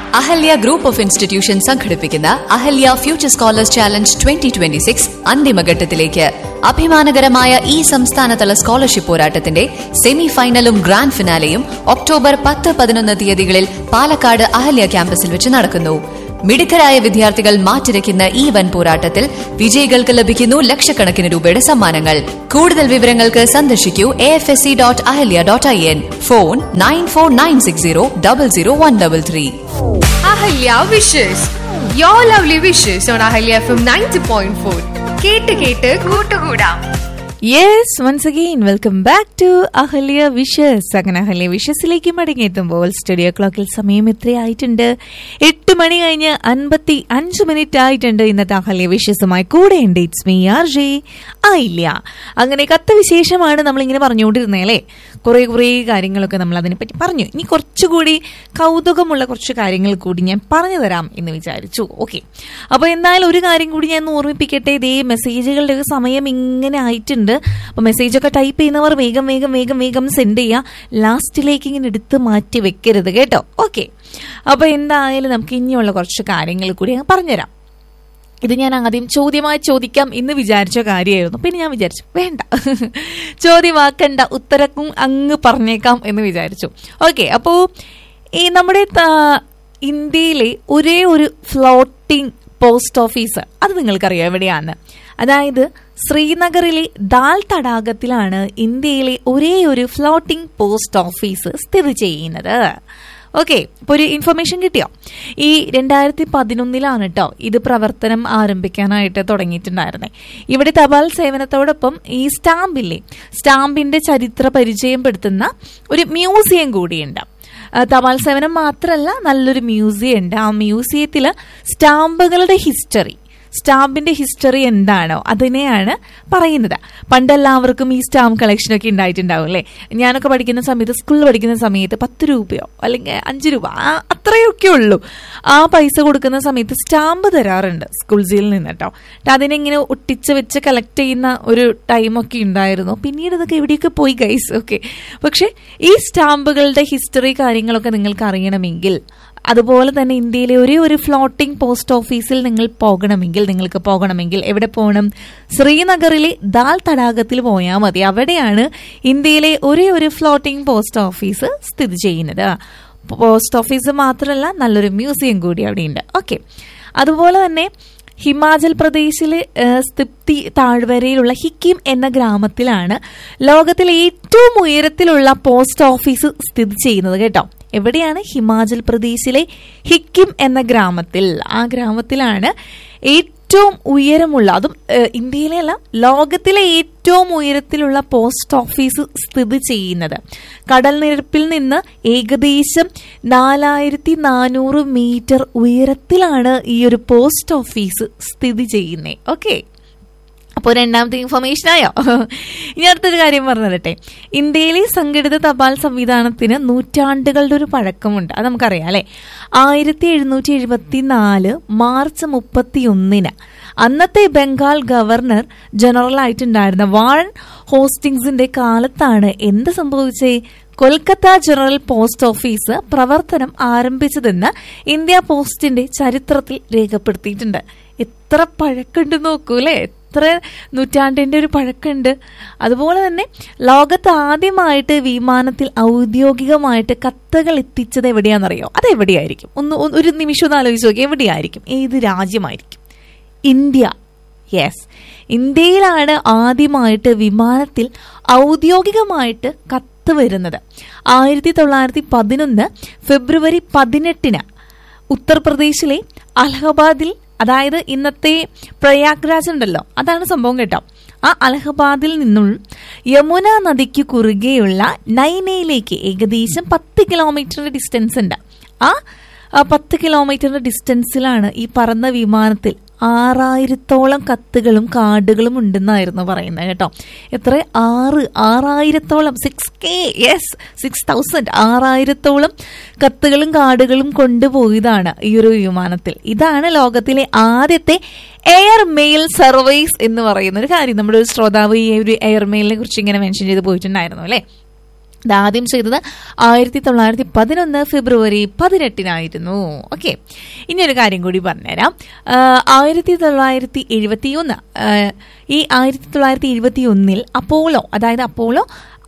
Ahalya group of institution സംഘടിപ്പിക്കുന്ന Ahalya future scholars challenge 2026 അന്തിമഘട്ടത്തിലേക്ക്. അഭിമാനകരമായ ഈ സംസ്ഥാനതല സ്കോളർഷിപ്പ് പോരാട്ടത്തിന്റെ സെമി ഫൈനലും ഗ്രാൻഡ് ഫിനാലെയും ഒക്ടോബർ 10-11 തീയതികളിൽ പാലക്കാട് അഹല്യ ക്യാമ്പസിൽ വെച്ച് നടക്കുന്നു. മിടുക്കരായ വിദ്യാർത്ഥികൾ മാറ്റിരയ്ക്കുന്ന ഈ വൻ പോരാട്ടത്തിൽ വിജയികൾക്ക് ലഭിക്കുന്നു ലക്ഷക്കണക്കിന് രൂപയുടെ സമ്മാനങ്ങൾ. കൂടുതൽ വിവരങ്ങൾക്ക് സന്ദർശിക്കൂ afsc.ahilya.in. Phone 9496000133. Ahalya wishes your lovely wishes on Ahalya FM 90.4. കേട്ട് കേട്ട് കൂട്ടുകൂടാം. Yes, once again welcome back to Ahalya wishes. അങ്ങനെ അഹല്യ വിഷസിലേക്ക് മടങ്ങിയെത്തുമ്പോൾ സ്റ്റുഡിയോ ക്ലോക്കിൽ സമയം എത്രയായിട്ടുണ്ട്? 8 മണി കഴിഞ്ഞ് 55 ആയിട്ടുണ്ട്. ഇന്നത്തെ അഹല്യ വിഷസുമായി കൂടെ ഉണ്ട് ഇറ്റ്സ് മീ RJ ആയില്ല. അങ്ങനെ കത്ത് വിശേഷമാണ് നമ്മളിങ്ങനെ പറഞ്ഞുകൊണ്ടിരുന്നേ അല്ലേ. കുറേ കാര്യങ്ങളൊക്കെ നമ്മൾ അതിനെപ്പറ്റി പറഞ്ഞു. ഇനി കുറച്ചുകൂടി കൗതുകമുള്ള കുറച്ച് കാര്യങ്ങൾ കൂടി ഞാൻ പറഞ്ഞു തരാം എന്ന് വിചാരിച്ചു. ഓക്കെ, അപ്പോൾ എന്തായാലും ഒരു കാര്യം കൂടി ഞാൻ ഓർമ്മിപ്പിക്കട്ടെ. ഇതേ മെസ്സേജുകളുടെ ഒരു സമയം ഇങ്ങനെ ആയിട്ടുണ്ട്. അപ്പൊ മെസ്സേജൊക്കെ ടൈപ്പ് ചെയ്യുന്നവർ വേഗം സെൻഡ് ചെയ്യുക. ലാസ്റ്റിലേക്ക് ഇങ്ങനെ എടുത്ത് മാറ്റി വെക്കരുത് കേട്ടോ. ഓക്കെ, അപ്പൊ എന്തായാലും നമുക്ക് ഇനിയുള്ള കുറച്ച് കാര്യങ്ങൾ കൂടി ഞാൻ പറഞ്ഞുതരാം. ഇത് ഞാൻ ആദ്യം ചോദ്യമായി ചോദിക്കാം എന്ന് വിചാരിച്ച കാര്യമായിരുന്നു. പിന്നെ ഞാൻ വിചാരിച്ചു വേണ്ട, ചോദ്യമാക്കണ്ട, ഉത്തരക്കും അങ്ങ് പറഞ്ഞേക്കാം എന്ന് വിചാരിച്ചു. ഓക്കെ, അപ്പോൾ ഈ നമ്മുടെ ഇന്ത്യയിലെ ഒരേ ഒരു ഫ്ലോട്ടിംഗ് പോസ്റ്റ് ഓഫീസ്, അത് നിങ്ങൾക്കറിയാം എവിടെയാണ്? അതായത് ശ്രീനഗറിലെ ദാൽ തടാകത്തിലാണ് ഇന്ത്യയിലെ ഒരേ ഒരു ഫ്ലോട്ടിംഗ് പോസ്റ്റ് ഓഫീസ് സ്ഥിതി ചെയ്യുന്നത്. ഓക്കെ, ഇപ്പോൾ ഒരു ഇൻഫർമേഷൻ കിട്ടിയോ? ഈ 2011 കേട്ടോ ഇത് പ്രവർത്തനം ആരംഭിക്കാനായിട്ട് തുടങ്ങിയിട്ടുണ്ടായിരുന്നേ. ഇവിടെ തപാൽ സേവനത്തോടൊപ്പം ഈ സ്റ്റാമ്പിന്റെ ചരിത്ര പരിചയപ്പെടുത്തുന്ന ഒരു മ്യൂസിയം കൂടിയുണ്ട്. തപാൽ സേവനം മാത്രമല്ല, നല്ലൊരു മ്യൂസിയം ഉണ്ട്. ആ മ്യൂസിയത്തിൽ സ്റ്റാമ്പിന്റെ ഹിസ്റ്ററി എന്താണോ അതിനെയാണ് പറയുന്നത്. പണ്ടെല്ലാവർക്കും ഈ സ്റ്റാമ്പ് കളക്ഷനൊക്കെ ഉണ്ടായിട്ടുണ്ടാവും അല്ലേ. ഞാനൊക്കെ പഠിക്കുന്ന സമയത്ത്, സ്കൂളിൽ പഠിക്കുന്ന സമയത്ത് 10 രൂപയോ അല്ലെങ്കിൽ 5 രൂപ അത്രയൊക്കെ ഉള്ളൂ. ആ പൈസ കൊടുക്കുന്ന സമയത്ത് സ്റ്റാമ്പ് തരാറുണ്ട് സ്കൂൾസിൽ നിന്ന് കേട്ടോ. അതിനെങ്ങനെ ഒട്ടിച്ച് വെച്ച് കളക്ട് ചെയ്യുന്ന ഒരു ടൈമൊക്കെ ഉണ്ടായിരുന്നു. പിന്നീട് ഇതൊക്കെ എവിടെയൊക്കെ പോയി ഗൈസ്. ഓക്കെ, പക്ഷെ ഈ സ്റ്റാമ്പുകളുടെ ഹിസ്റ്ററി കാര്യങ്ങളൊക്കെ നിങ്ങൾക്ക് അറിയണമെങ്കിൽ, അതുപോലെ തന്നെ ഇന്ത്യയിലെ ഒരേ ഒരു ഫ്ലോട്ടിംഗ് പോസ്റ്റ് ഓഫീസിൽ നിങ്ങൾക്ക് പോകണമെങ്കിൽ എവിടെ പോകണം? ശ്രീനഗറിലെ ദാൽ തടാകത്തിൽ പോയാൽ മതി. അവിടെയാണ് ഇന്ത്യയിലെ ഒരേ ഒരു ഫ്ലോട്ടിംഗ് പോസ്റ്റ് ഓഫീസ് സ്ഥിതി ചെയ്യുന്നത്. പോസ്റ്റ് ഓഫീസ് മാത്രമല്ല, നല്ലൊരു മ്യൂസിയം കൂടി അവിടെയുണ്ട്. ഓക്കെ, അതുപോലെ തന്നെ ഹിമാചൽ പ്രദേശിലെ സ്പിത്തി താഴ്വരയിലുള്ള ഹിക്കിം എന്ന ഗ്രാമത്തിലാണ് ലോകത്തിലെ ഏറ്റവും ഉയരത്തിലുള്ള പോസ്റ്റ് ഓഫീസ് സ്ഥിതി ചെയ്യുന്നത് കേട്ടോ. എവിടെയാണ്? ഹിമാചൽ പ്രദേശിലെ ഹിക്കിം എന്ന ഗ്രാമത്തിൽ. ആ ഗ്രാമത്തിലാണ് ഏറ്റവും ഉയരമുള്ള, അതും ഇന്ത്യയിലെ അല്ല, ലോകത്തിലെ ഏറ്റവും ഉയരത്തിലുള്ള പോസ്റ്റ് ഓഫീസ് സ്ഥിതി ചെയ്യുന്നത്. കടൽ നിരപ്പിൽ നിന്ന് ഏകദേശം 4400 മീറ്റർ ഉയരത്തിലാണ് ഈ ഒരു പോസ്റ്റ് ഓഫീസ് സ്ഥിതി ചെയ്യുന്നത്. ഓക്കെ, അപ്പോൾ രണ്ടാമത്തെ ഇൻഫർമേഷൻ ആയോ? ഇനി അടുത്തൊരു കാര്യം പറഞ്ഞു തരട്ടെ. ഇന്ത്യയിലെ സംഘടിത തപാൽ സംവിധാനത്തിന് നൂറ്റാണ്ടുകളുടെ ഒരു പഴക്കമുണ്ട്. അത് നമുക്കറിയാം അല്ലെ. 1774 മാർച്ച് 31 അന്നത്തെ ബംഗാൾ ഗവർണർ ജനറൽ ആയിട്ടുണ്ടായിരുന്ന വാറൻ ഹോസ്റ്റിംഗ്സിന്റെ കാലത്താണ് എന്ത് സംഭവിച്ചേ? കൊൽക്കത്ത ജനറൽ പോസ്റ്റ് ഓഫീസ് പ്രവർത്തനം ആരംഭിച്ചതെന്ന് ഇന്ത്യ പോസ്റ്റിന്റെ ചരിത്രത്തിൽ രേഖപ്പെടുത്തിയിട്ടുണ്ട്. എത്ര പഴക്കമുണ്ട് നോക്കൂ അല്ലെ. എത്ര നൂറ്റാണ്ടിന്റെ ഒരു പഴക്കമുണ്ട്. അതുപോലെ തന്നെ ലോകത്ത് ആദ്യമായിട്ട് വിമാനത്തിൽ ഔദ്യോഗികമായിട്ട് കത്തുകൾ എത്തിച്ചത് എവിടെയാണെന്നറിയോ? അതെവിടെയായിരിക്കും? ഒരു നിമിഷം ഒന്ന് ആലോചിച്ച് നോക്കി. എവിടെയായിരിക്കും? ഏത് രാജ്യമായിരിക്കും? ഇന്ത്യ. യെസ്, ഇന്ത്യയിലാണ് ആദ്യമായിട്ട് വിമാനത്തിൽ ഔദ്യോഗികമായിട്ട് കത്ത് വരുന്നത്. 1911 ഫെബ്രുവരി 18 ഉത്തർപ്രദേശിലെ അലഹബാദിൽ, അതായത് ഇന്നത്തെ പ്രയാഗ്രാജ് ഉണ്ടല്ലോ, അതാണ് സംഭവം കേട്ടോ. ആ അലഹബാദിൽ നിന്നും യമുന നദിക്ക് കുറുകെയുള്ള നൈനയിലേക്ക് ഏകദേശം 10 കിലോമീറ്ററിന്റെ ഡിസ്റ്റൻസ് ഉണ്ട്. ആ 10 കിലോമീറ്ററിന്റെ ഡിസ്റ്റൻസിലാണ് ഈ പറന്ന വിമാനത്തിൽ 6000-ഓളം കത്തുകളും കാർഡുകളും ഉണ്ടെന്നായിരുന്നു പറയുന്നത് കേട്ടോ. എത്ര? 6000-ഓളം, 6K, യെസ്, 6000, 6000-ഓളം കത്തുകളും കാർഡുകളും കൊണ്ടുപോയതാണ് ഈ ഒരു വിമാനത്തിൽ. ഇതാണ് ലോകത്തിലെ ആദ്യത്തെ എയർ മെയിൽ സർവീസ് എന്ന് പറയുന്ന ഒരു കാര്യം. നമ്മുടെ ഒരു ശ്രോതാവ് ഈ ഒരു എയർ മെയിലിനെ കുറിച്ച് ഇങ്ങനെ മെൻഷൻ ചെയ്ത് പോയിട്ടുണ്ടായിരുന്നു അല്ലെ. ആദ്യം ചെയ്തത് 1911 ഫെബ്രുവരി 18 ഓക്കെ. ഇനി ഒരു കാര്യം കൂടി പറഞ്ഞുതരാം. 1971 ഈ 1971 അപ്പോളോ, അതായത് അപ്പോളോ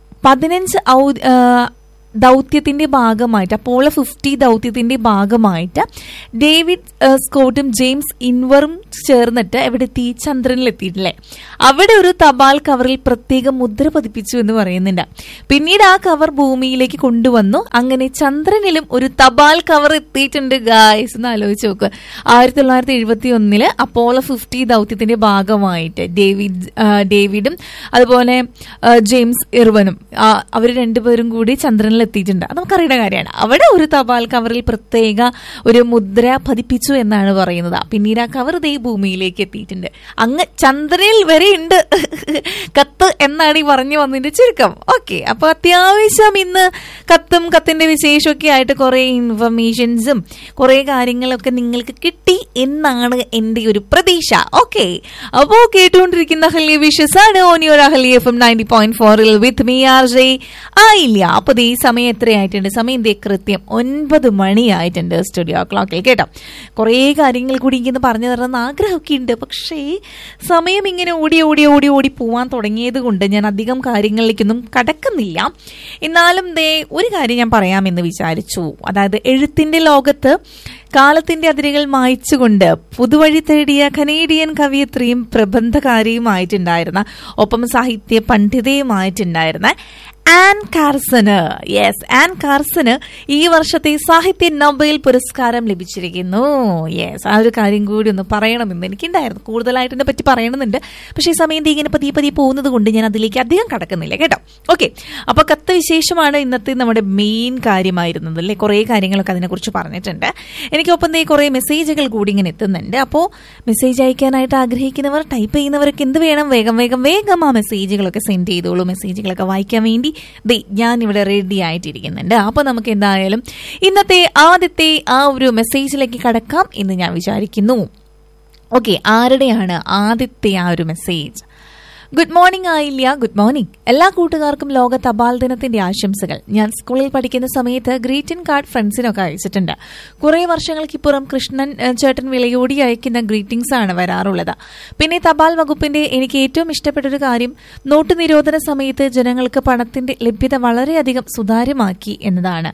15 ദൗത്യത്തിന്റെ ഭാഗമായിട്ട്, അപ്പോളോ 50 ദൗത്യത്തിന്റെ ഭാഗമായിട്ട് ഡേവിഡ് സ്കോട്ടും ജെയിംസ് ഇൻവറും ചേർന്നിട്ട് എവിടെ എത്തി? ചന്ദ്രനിലെത്തിയിട്ടില്ലേ? അവിടെ ഒരു തപാൽ കവറിൽ പ്രത്യേക മുദ്ര പതിപ്പിച്ചു എന്ന് പറയുന്നുണ്ട്. പിന്നീട് ആ കവർ ഭൂമിയിലേക്ക് കൊണ്ടുവന്നു. അങ്ങനെ ചന്ദ്രനിലും ഒരു തപാൽ കവർ എത്തിയിട്ടുണ്ട് ഗായ്സ്. എന്ന് ആലോചിച്ച് നോക്ക്. 1971 അപ്പോളോ 50 ദൗത്യത്തിന്റെ ഭാഗമായിട്ട് ഡേവിഡും അതുപോലെ ജെയിംസ് ഇർവനും അവർ രണ്ടുപേരും കൂടി ചന്ദ്രനിൽ എത്തിയിട്ടുണ്ട്. നമുക്കറിയുന്ന കാര്യമാണ്. അവിടെ ഒരു തപാൽ കവറിൽ പ്രത്യേക ഒരു മുദ്ര പതിപ്പിച്ചു എന്നാണ് പറയുന്നത്. പിന്നീട് ആ കവർ ദേ ഭൂമിയിലേക്ക് എത്തിയിട്ടുണ്ട്. അങ്ങ് ചന്ദ്രനിൽ വരെ ഉണ്ട് കത്ത് എന്നാണ് ഈ പറഞ്ഞു വന്നതിന്റെ ചുരുക്കം. ഓക്കെ, അപ്പൊ അത്യാവശ്യം ഇന്ന് കത്തിന്റെ വിശേഷമൊക്കെ ആയിട്ട് കുറെ ഇൻഫർമേഷൻസും കുറെ കാര്യങ്ങളൊക്കെ നിങ്ങൾക്ക് കിട്ടി എന്നാണ് എന്റെ ഒരു പ്രതീക്ഷ. ഓക്കെ, അപ്പോ കേട്ടുകൊണ്ടിരിക്കുന്ന അഹല്യ വിഷസ് ആണ് on your Ahalya FM 90.4 with me RJ ആയില്ല. അപ്പൊ ഈ സമയം എത്രയായിട്ടുണ്ട്? സമയം കൃത്യം 9 മണിയായിട്ടുണ്ട് സ്റ്റുഡിയോ ക്ലോക്കിൽ. കേട്ടോ, കുറേ കാര്യങ്ങൾ കൂടി ഇങ്ങനെ പറഞ്ഞു തരണമെന്ന് ആഗ്രഹമൊക്കെ ഉണ്ട്. പക്ഷേ സമയം ഇങ്ങനെ ഓടി പോവാൻ തുടങ്ങിയത് കൊണ്ട് ഞാൻ അധികം കാര്യങ്ങളിലേക്കൊന്നും കടക്കുന്നില്ല. എന്നാലും ഒരു കാര്യം ഞാൻ പറയാമെന്ന് വിചാരിച്ചു. അതായത് എഴുത്തിന്റെ ലോകത്ത് കാലത്തിന്റെ അതിരുകൾ മായ്ച്ചുകൊണ്ട് പുതുവഴി തേടിയ കനേഡിയൻ കവിയത്രിയും പ്രബന്ധകാരിയുമായിട്ടുണ്ടായിരുന്ന, ഒപ്പം സാഹിത്യ പണ്ഡിതയുമായിട്ടുണ്ടായിരുന്ന ആൻ കാർസന്, ആൻ കാർസന് ഈ വർഷത്തെ സാഹിത്യ നൊബേൽ പുരസ്കാരം ലഭിച്ചിരിക്കുന്നു. ആ ഒരു കാര്യം കൂടി ഒന്ന് പറയണമെന്ന് എനിക്കുണ്ടായിരുന്നു. കൂടുതലായിട്ട് ഇതിനെ പറ്റി പറയണമെന്നുണ്ട്. പക്ഷേ ഈ സമയം ഇങ്ങനെ പതിയെ പോകുന്നത് കൊണ്ട് ഞാൻ അതിലേക്ക് അധികം കടക്കുന്നില്ല കേട്ടോ. ഓക്കെ, അപ്പൊ കത്ത് വിശേഷമാണ് ഇന്നത്തെ നമ്മുടെ മെയിൻ കാര്യമായിരുന്നത് അല്ലേ. കുറേ കാര്യങ്ങളൊക്കെ അതിനെക്കുറിച്ച് പറഞ്ഞിട്ടുണ്ട്. എനിക്കൊപ്പം കുറേ മെസ്സേജുകൾ കൂടി ഇങ്ങനെ എത്തുന്നുണ്ട്. അപ്പോൾ മെസ്സേജ് അയക്കാനായിട്ട് ആഗ്രഹിക്കുന്നവർ, ടൈപ്പ് ചെയ്യുന്നവർക്ക് എന്ത് വേണം? വേഗം ആ മെസ്സേജുകളൊക്കെ സെൻഡ് ചെയ്തോളൂ. മെസ്സേജുകളൊക്കെ വായിക്കാൻ വേണ്ടി ഞാൻ ഇവിടെ റെഡി ആയിട്ടിരിക്കുന്നുണ്ട്. അപ്പൊ നമുക്ക് എന്തായാലും ഇന്നത്തെ ആദ്യത്തെ ആ ഒരു മെസ്സേജിലേക്ക് കടക്കാം എന്ന് ഞാൻ വിചാരിക്കുന്നു. ഓക്കെ, ആരുടെയാണ് ആദ്യത്തെ ആ ഒരു മെസ്സേജ്? ഗുഡ് മോർണിംഗ് ആയില്ല. Good morning. എല്ലാ കൂട്ടുകാർക്കും ലോക തപാൽ ദിനത്തിന്റെ ആശംസകൾ. ഞാൻ സ്കൂളിൽ പഠിക്കുന്ന സമയത്ത് ഗ്രീറ്റിംഗ് കാർഡ് ഫ്രണ്ട്സിനൊക്കെ അയച്ചിട്ടുണ്ട്. കുറെ വർഷങ്ങൾക്കിപ്പുറം കൃഷ്ണൻ ചേട്ടൻ വിലയോടി അയക്കുന്ന ഗ്രീറ്റിംഗ്സ് ആണ് വരാറുള്ളത്. പിന്നെ തപാൽ വകുപ്പിന്റെ എനിക്ക് ഏറ്റവും ഇഷ്ടപ്പെട്ടൊരു കാര്യം നോട്ട് നിരോധന സമയത്ത് ജനങ്ങൾക്ക് പണത്തിന്റെ ലഭ്യത വളരെയധികം സുതാര്യമാക്കി എന്നതാണ്.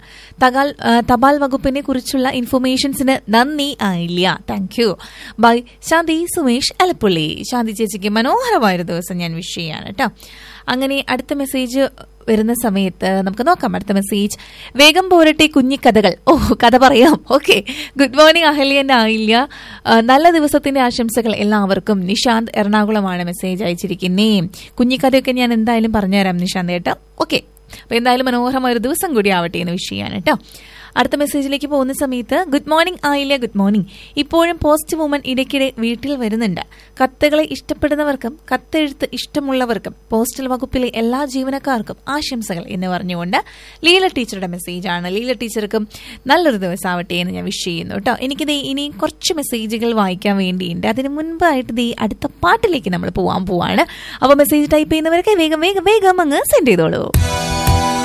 തപാൽ വകുപ്പിനെ കുറിച്ചുള്ള ഇൻഫർമേഷൻസിന് നന്ദി ആയില്ല. Thank you. ബൈ ശാന്തി സുമേഷ് അലപ്പുള്ളി. ശാന്തി ചേച്ചിക്ക് മനോഹരമായൊരു ദിവസം ഞാൻ വിഷ് ചെയ്യാണ് കേട്ടോ. അങ്ങനെ അടുത്ത മെസ്സേജ് വരുന്ന സമയത്ത് നമുക്ക് നോക്കാം. അടുത്ത മെസ്സേജ്, വേഗം പോരട്ടെ കുഞ്ഞിക്കഥകൾ. കഥ പറയാം. ഓക്കെ, ഗുഡ് മോർണിംഗ് അഹല്യൻ ആയില്ല. നല്ല ദിവസത്തിന്റെ ആശംസകൾ എല്ലാവർക്കും. നിഷാന്ത് എറണാകുളമാണ് മെസ്സേജ് അയച്ചിരിക്കുന്നേ. കുഞ്ഞിക്കഥയൊക്കെ ഞാൻ എന്തായാലും പറഞ്ഞുതരാം നിഷാന്ത് കേട്ടോ. ഓക്കെ, അപ്പൊ എന്തായാലും മനോഹരമായ ഒരു ദിവസം കൂടി ആവട്ടെ എന്ന് വിഷ് ചെയ്യാണ് കേട്ടോ. അടുത്ത മെസ്സേജിലേക്ക് പോകുന്ന സമയത്ത്, ഗുഡ് മോർണിംഗ് ആയില്ല. Good morning. ഇപ്പോഴും പോസ്റ്റ് വുമൻ ഇടയ്ക്കിടെ വീട്ടിൽ വരുന്നുണ്ട്. കത്തുകളെ ഇഷ്ടപ്പെടുന്നവർക്കും കത്തെഴുത്ത് ഇഷ്ടമുള്ളവർക്കും പോസ്റ്റൽ വകുപ്പിലെ എല്ലാ ജീവനക്കാർക്കും ആശംസകൾ എന്ന് പറഞ്ഞുകൊണ്ട് ലീല ടീച്ചറുടെ മെസ്സേജാണ്. ലീല ടീച്ചർക്കും നല്ലൊരു ദിവസം ആവട്ടെ എന്ന് ഞാൻ വിഷ് ചെയ്യുന്നു കേട്ടോ. എനിക്കിത് ഇനി കുറച്ച് മെസ്സേജുകൾ വായിക്കാൻ വേണ്ടിയുണ്ട്. അതിന് മുൻപായിട്ട് അടുത്ത പാട്ടിലേക്ക് നമ്മൾ പോവാണ്. അപ്പോൾ മെസ്സേജ് ടൈപ്പ് ചെയ്യുന്നവർക്ക് വേഗം അങ്ങ് സെൻഡ് ചെയ്തോളൂ.